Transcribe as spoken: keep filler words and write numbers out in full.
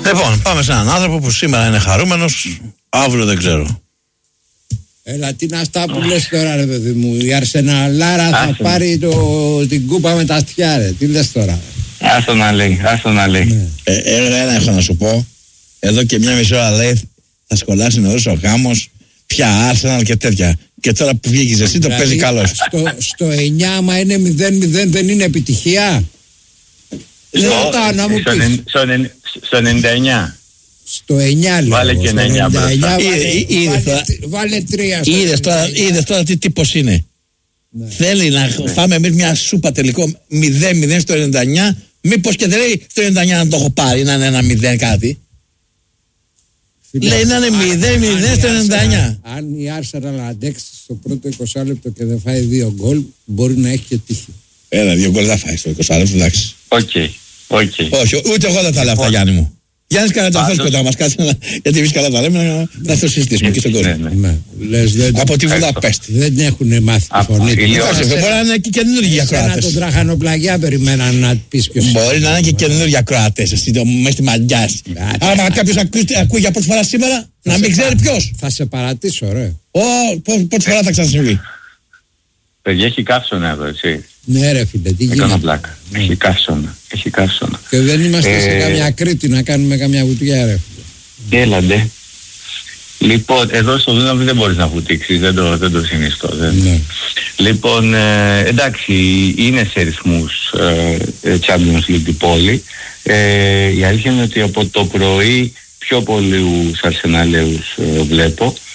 Λοιπόν, πάμε σε έναν άνθρωπο που σήμερα είναι χαρούμενος, αύριο δεν ξέρω. Έλα, τι να στα που λες τώρα, ρε παιδί μου. Η Αρσεναλάρα θα πάρει το, την κούπα με τα αυτιά, ρε. Τι λες τώρα. Άστο να λέει, άστο να λέει. Ναι. Ε, ένα έχω να σου πω. Εδώ και μια μισή ώρα λέει θα σκολάσει νωρίς ο γάμος, πια Arsenal και τέτοια. Και τώρα που βγήκες εσύ το δηλαδή, παίζει καλώς. Στο, στο εννιά, άμα είναι μηδέν μηδέν, δεν είναι επιτυχία. Δεν ρωτάω να μου πεις. Στο ενενήντα εννιά. Στο εννιά λέω. Βάλε και εννιά μπροστά. Βάλε τρία. Είδες τώρα τι τύπος είναι. Ναι. Θέλει να ναι. φάμε εμείς μια σούπα τελικό μηδέν μηδέν στο ενενήντα εννιά. Μήπως και δεν λέει στο ενενήντα εννιά να το έχω πάρει, να είναι ένα μηδέν κάτι. Φίλε, λέει να είναι μηδέν μηδέν στο ενενήντα εννιά. Αν η Arsenal αντέξει στο πρώτο είκοσι λεπτό και δεν φάει δύο γκολ, μπορεί να έχει και τύχη. Ένα, δύο γκολ δεν φάει στο είκοσι λεπτό, εντάξει. Οκ. Όχι, ούτε εγώ δεν τα λέω αυτά, Γιάννη μου. Γιάννης Καρατζαφέρης κοντά μας, κάτσε να, γιατί εμείς καλά τα λέμε, να το συζητήσουμε και στον κόσμο. Από τη Βουδαπέστη. Δεν έχουν μάθει τη φωνή του. Μπορεί να είναι και καινούργιοι ακροάτες. Ένα τον τραχανοπλαγιά περιμέναν να πεις ποιος. Μπορεί να είναι και καινούργιοι ακροάτες, μέσα στη μαγιά. Άμα κάποιος ακούει για πρώτη φορά σήμερα, να μην ξέρει ποιος. Θα σε παρατήσω, ρε. Πρώτη φορά θα ξανασυμβεί. Παιδιά, έχει καύσωνα εδώ, έτσι. Ναι ρε φίλε, τι γίνεται. Έκανα πλάκα. Έχει καύσωνα. Έχει καύσωνα. Και δεν είμαστε ε... σε καμιά Κρήτη να κάνουμε καμιά βουτιά, ρε φίλε. Έλαντε. Λοιπόν, εδώ στο Δούναβι δεν μπορείς να βουτήξεις, δεν το, δεν το συνιστώ. Δεν. Ναι. Λοιπόν, ε, εντάξει, είναι σε ρυθμούς ε, Champions League η πόλη. Ε, η αλήθεια είναι ότι από το πρωί πιο πολλούς Αρσεναλαίους ε, βλέπω.